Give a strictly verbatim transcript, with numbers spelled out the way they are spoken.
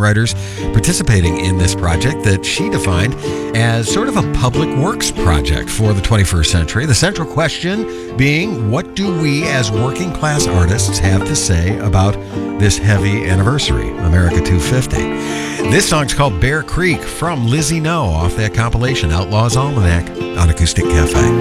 songwriters participating in this project that she defined as sort of a public works project for the twenty-first century. The central question being, what do we as working class artists have to say about this heavy anniversary, America two fifty? This song's called Bear Creek from Lizzie No off that compilation Outlaws Almanac on Acoustic Cafe.